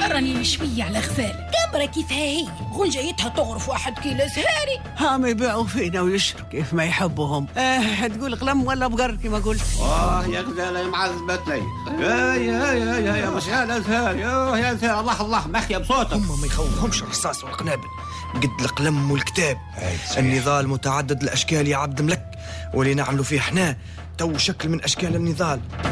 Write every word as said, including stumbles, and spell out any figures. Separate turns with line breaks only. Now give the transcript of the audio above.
راني مشوية على غزالة كامرة كيفها هي غنجيتها تغرف واحد كيلو سهاري.
هم يبيعوا فينا ويشروا كيف ما يحبوهم. اه تقول قلم ولا بقر كما قلت.
اه يا غزالة يا معذبتني يا يا يا يا يا مش يا سهاري يا سهاري. الله الله مخيا بصوتك.
هم ما يخوفهمش الرصاص والقنابل قد القلم والكتاب. النضال متعدد الأشكال يا عبد ملك، واللي نعملوا فيه احنا تو شكل من أشكال النضال.